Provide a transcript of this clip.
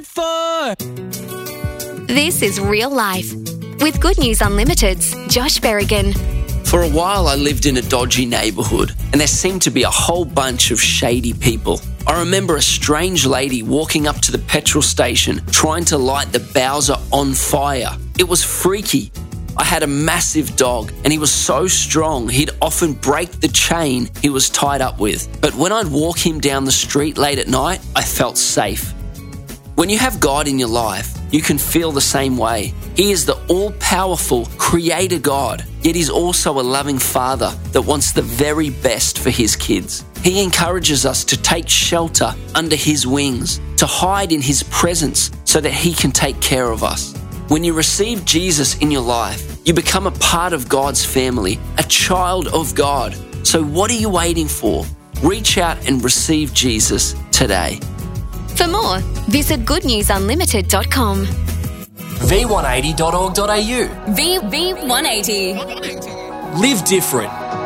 For This is Real Life with Good News Unlimited's Josh Berrigan. For a while, I lived in a dodgy neighbourhood, and there seemed to be a whole bunch of shady people. I remember a strange lady walking up to the petrol station trying to light the Bowser on fire. It was freaky. I had a massive dog, and he was so strong he'd often break the chain he was tied up with. But when I'd walk him down the street late at night, I felt safe. When you have God in your life, you can feel the same way. He is the all-powerful Creator God, yet He's also a loving Father that wants the very best for His kids. He encourages us to take shelter under His wings, to hide in His presence so that He can take care of us. When you receive Jesus in your life, you become a part of God's family, a child of God. So what are you waiting for? Reach out and receive Jesus today. For more, visit goodnewsunlimited.com. v180.org.au. V180. Live different.